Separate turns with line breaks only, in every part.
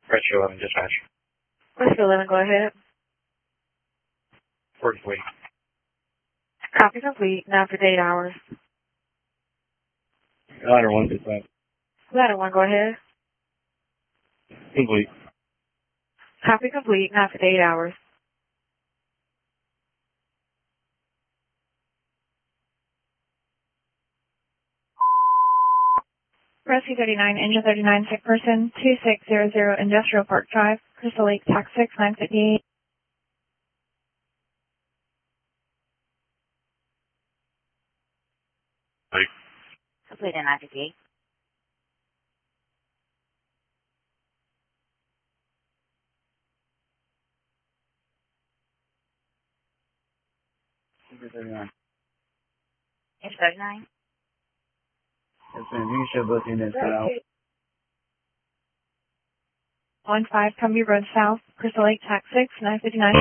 Rescue 11 dispatch.
Rescue 11, go ahead.
Report complete.
Copy complete. Now for date hours.
Ladder 1 dispatch.
Ladder 1, go ahead.
Complete.
Copy complete. Now for date hours. Rescue 39, Engine 39, sick person, 2600 Industrial Park Drive, Crystal Lake, Tax 6, 958.
Complete at 958.
Super 39.
It's 39.
Yes, ma'am. You can show both units now.
15 Cumby Road South, Crystal Lake, Tax 6, 959.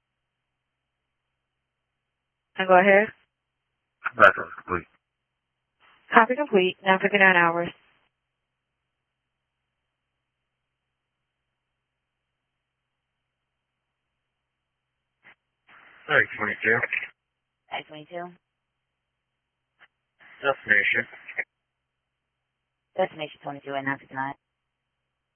Now go ahead.
Background complete.
Copy complete. Now for 9 hours.
Alright, 22.
922.
Destination.
Destination 22 at 959.